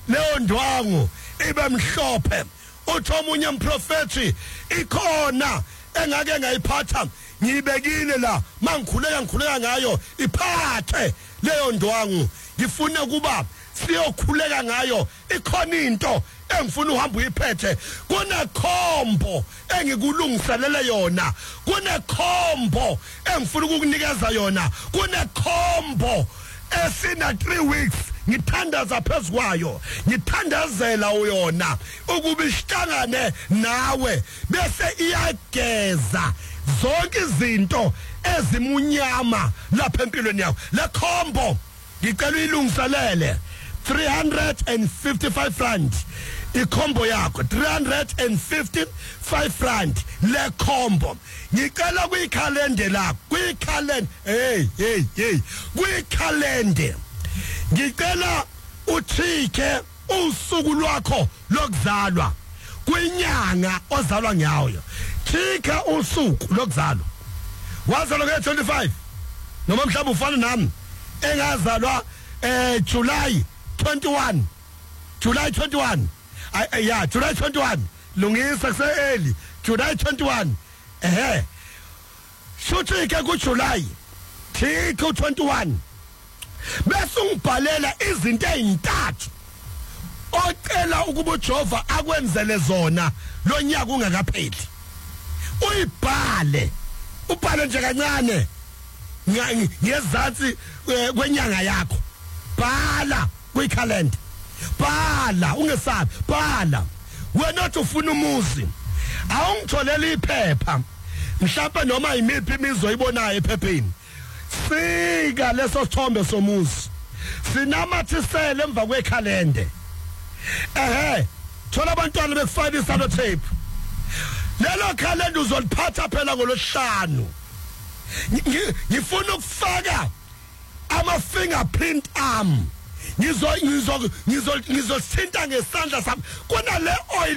leyo ndwangu ibe mhlophe uthi omunye umprofeti ikhona engake ngayiphatha ngiyibekile la mangikhuleka ngayo iphathe leyo ndwangu ngifuna kuba siyokhuleka ngayo ikhona into engifuna uhamba uyiphethe kunekhombo engikulungiselele yona kunekhombo engifuna ukukunikeza yona kunekhombo esina 3 weeks ngithandaza phezukwayo ngithandazela uyona ukuba isihlangane nawe bese iyageza zonke izinto ezimunyama lapha empilweni yakho le khombo ngicela uyilungiselele 355 rand ikhombo yakho 355 rand le khombo ngicela kuyikhalende la kuyikhalende kuyikhalende ngicela uthike usuku lwakho lokuzalwa kwinyanga ozalwa ngayo thika usuku lokuzalwa wazalwa nge25 noma mhlawumbe ufana nami engazalwa July 21 July 21 lungisa kuse early July 21 shuthi ke ku July thika u21 bese ungibhalela izinto ezintathu ocela ukuba uJehova akwenzele zona lo nyaka ungakapheli uyibhale ubhale nje kancane ngezansi kwenyanga yakho bhala kwikhalenda bhala ungesabi bhala wena othi ufuna umuzi awungitholele iphepha mhlawumbe noma imiphi imizwa ibonayo ephepheni sika leso sithombe somuzi sinamathisele emva kwekhalende thola abantwana bekufaka isalo tape lelo khalenda uzoliphatha phela ngolosihlanu ngifuna ukufaka ama fingerprint arm ngizothinta ngesandla sami kunale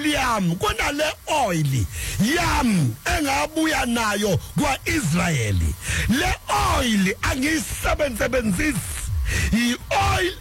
oil yami engabuya nayo kwaIsraeli le oil angiyisebenzisi i oil